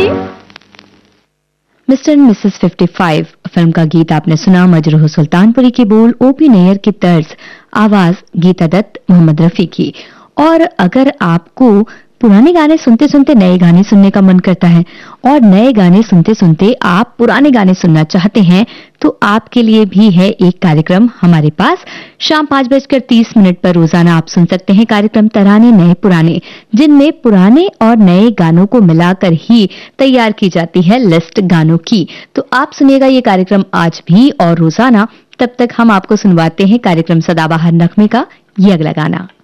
भाई। Mister and Mrs 55 film का गीत आपने सुना। मजरूह सुल्तानपुरी के बोल, ओपी नैयर की तर्ज, आवाज गीता दत्त, मोहम्मद रफी की। और अगर आपको पुराने गाने सुनते सुनते नए गाने सुनने का मन करता है और नए गाने सुनते सुनते आप पुराने गाने सुनना चाहते हैं, तो आपके लिए भी है एक कार्यक्रम हमारे पास। शाम 5:30 पर रोजाना आप सुन सकते हैं कार्यक्रम तराने नए पुराने, जिनमें पुराने और नए गानों को मिलाकर ही तैयार की जाती है लिस्ट गानों की। तो आप सुनिएगा ये कार्यक्रम आज भी और रोजाना। तब तक हम आपको सुनवाते हैं कार्यक्रम सदाबहार नगमे का ये अगला गाना।